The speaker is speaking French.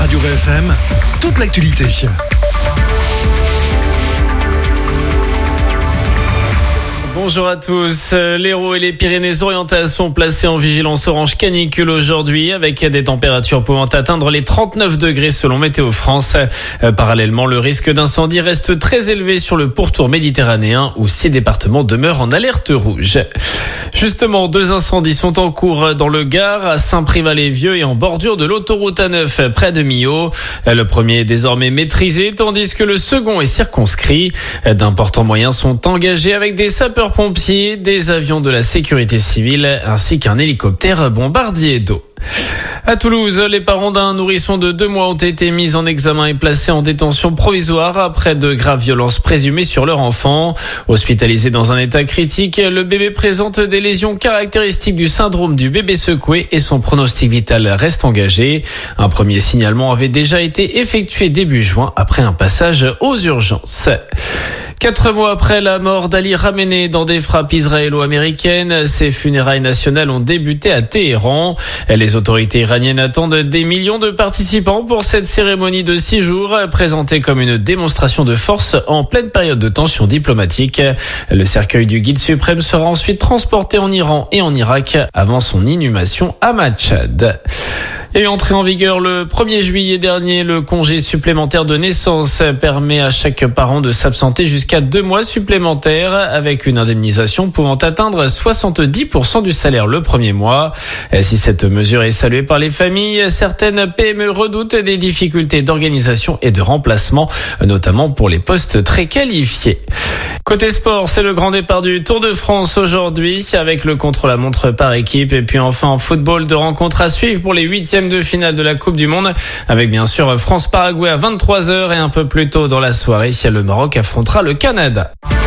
Radio VFM, toute l'actualité. Bonjour à tous. L'Hérault et les Pyrénées-Orientales sont placés en vigilance orange canicule aujourd'hui avec des températures pouvant atteindre les 39 degrés selon Météo France. Parallèlement, le risque d'incendie reste très élevé sur le pourtour méditerranéen où 6 départements demeurent en alerte rouge. Justement, 2 incendies sont en cours dans le Gard, à Saint-Privat-les-Vieux et en bordure de l'autoroute A9 près de Millau. Le premier est désormais maîtrisé tandis que le second est circonscrit. D'importants moyens sont engagés avec des sapeurs-pompiers, des avions de la sécurité civile ainsi qu'un hélicoptère bombardier d'eau. À Toulouse, les parents d'un nourrisson de 2 mois ont été mis en examen et placés en détention provisoire après de graves violences présumées sur leur enfant. Hospitalisé dans un état critique, le bébé présente des lésions caractéristiques du syndrome du bébé secoué et son pronostic vital reste engagé. Un premier signalement avait déjà été effectué début juin après un passage aux urgences. 4 mois après la mort d'Ali Khamenei dans des frappes israélo-américaines, ses funérailles nationales ont débuté à Téhéran. Les autorités iraniennes attendent des millions de participants pour cette cérémonie de 6 jours, présentée comme une démonstration de force en pleine période de tension diplomatique. Le cercueil du guide suprême sera ensuite transporté en Iran et en Irak avant son inhumation à Machhad. Et entré en vigueur le 1er juillet dernier, le congé supplémentaire de naissance permet à chaque parent de s'absenter jusqu'à 2 mois supplémentaires avec une indemnisation pouvant atteindre 70% du salaire le premier mois. Si cette mesure est saluée par les familles, certaines PME redoutent des difficultés d'organisation et de remplacement, notamment pour les postes très qualifiés. Côté sport, c'est le grand départ du Tour de France aujourd'hui avec le contre-la-montre par équipe et puis enfin en football, 2 rencontres à suivre pour les 8e de finale de la Coupe du Monde avec bien sûr France-Paraguay à 23h et un peu plus tôt dans la soirée, le Maroc affrontera le Canada.